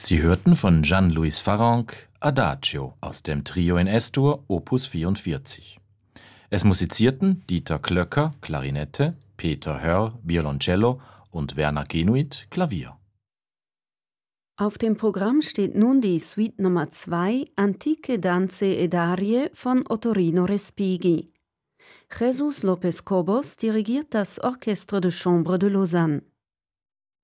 Sie hörten von Jean-Louis Farrenc Adagio aus dem Trio in S-Dur, Opus 44. Es musizierten Dieter Klöcker, Klarinette, Peter Hörr, Violoncello und Werner Genuit, Klavier. Auf dem Programm steht nun die Suite Nummer 2, Antiche Danze ed Arie von Ottorino Respighi. Jesus López Cobos dirigiert das Orchestre de Chambre de Lausanne.